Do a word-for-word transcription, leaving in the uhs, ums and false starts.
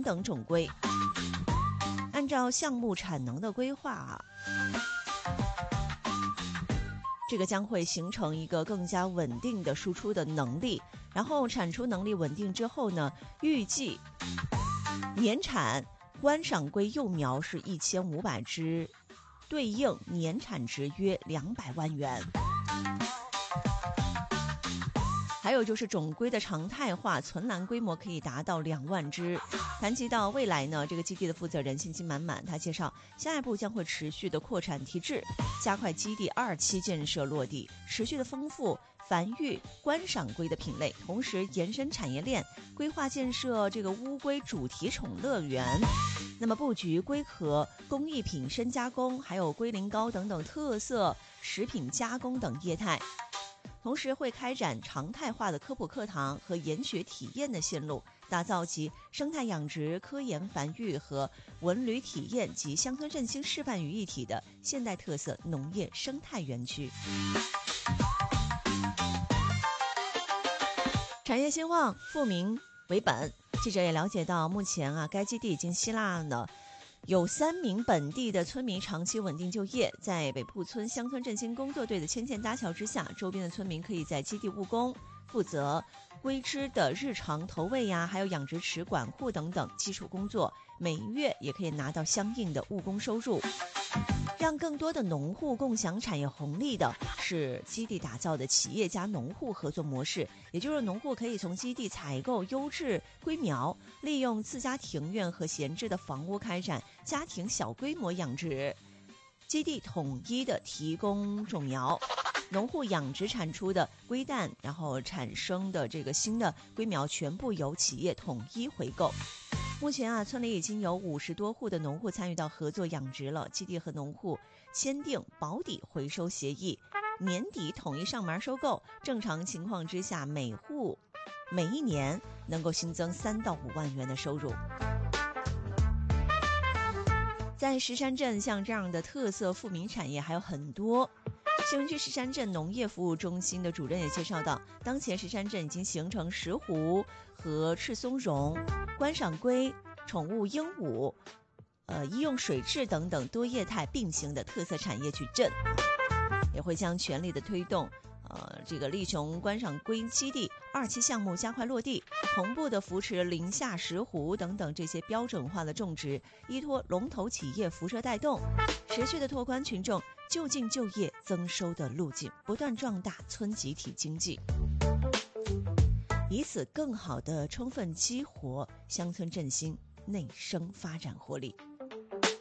等种龟。按照项目产能的规划啊，这个将会形成一个更加稳定的输出的能力，然后产出能力稳定之后呢，预计年产观赏龟幼苗是一千五百只，对应年产值约两百万元。还有就是种龟的常态化存栏规模可以达到两万只。谈及到未来呢，这个基地的负责人信心满满，他介绍下一步将会持续的扩产提质，加快基地二期建设落地，持续的丰富繁育观赏龟的品类，同时延伸产业链，规划建设这个乌龟主题宠乐园。那么布局龟壳工艺品深加工，还有龟苓膏等等特色食品加工等业态。同时会开展常态化的科普课堂和研学体验的线路，打造集生态养殖、科研繁育和文旅体验及乡村振兴示范于一体的现代特色农业生态园区。产业兴旺，富民为本。记者也了解到，目前啊，该基地已经吸纳了有三名本地的村民长期稳定就业，在北铺村乡村振兴工作队的牵线搭桥之下，周边的村民可以在基地务工，负责龟只的日常投喂呀，还有养殖池管护等等基础工作，每月也可以拿到相应的务工收入。让更多的农户共享产业红利的是基地打造的企业家农户合作模式，也就是农户可以从基地采购优质龟苗，利用自家庭院和闲置的房屋开展家庭小规模养殖，基地统一的提供种苗，农户养殖产出的龟蛋，然后产生的这个新的龟苗全部由企业统一回购。目前啊，村里已经有五十多户的农户参与到合作养殖了。基地和农户签订保底回收协议，年底统一上门收购。正常情况之下，每户每一年能够新增三到五万元的收入。在石山镇，像这样的特色富民产业还有很多。新闻区石山镇农业服务中心的主任也介绍到，当前石山镇已经形成石斛和赤松茸、观赏龟、宠物鹦鹉、呃医用水质等等多业态并行的特色产业矩阵，也会将全力的推动呃这个力雄观赏龟基地二期项目加快落地，同步的扶持林下石斛等等这些标准化的种植，依托龙头企业辐射带动，持续的拓宽群众就近就业增收的路径，不断壮大村集体经济，以此更好地充分激活乡村振兴内生发展活力。